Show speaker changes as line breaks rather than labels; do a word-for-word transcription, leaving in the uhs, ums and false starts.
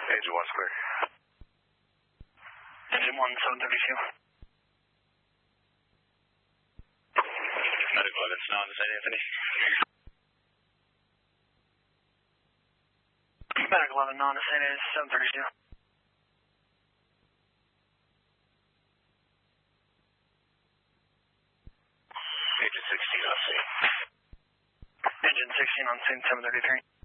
Engine one's clear.
Engine one, seven thirty-two.
Medical eleven, now on Saint Anthony.
Medical eleven, now on Saint Anthony, seven thirty-two.
Engine sixteen on scene.
Engine sixteen on scene, seven thirty-three.